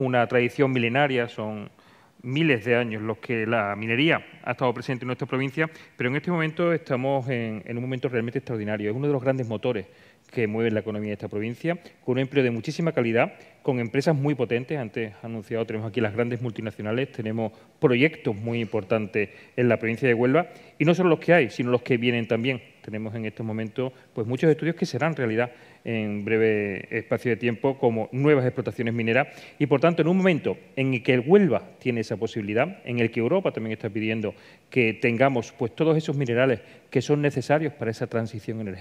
una tradición milenaria, son miles de años los que la minería ha estado presente en nuestra provincia, pero en este momento estamos en un momento realmente extraordinario. Es uno de los grandes motores que mueven la economía de esta provincia, con un empleo de muchísima calidad, con empresas muy potentes. Antes anunciado, tenemos aquí las grandes multinacionales, tenemos proyectos muy importantes en la provincia de Huelva, y no solo los que hay, sino los que vienen también. Tenemos en estos momentos pues, muchos estudios que serán realidad en breve espacio de tiempo como nuevas explotaciones mineras y, por tanto, en un momento en el que el Huelva tiene esa posibilidad, en el que Europa también está pidiendo que tengamos pues, todos esos minerales que son necesarios para esa transición energética,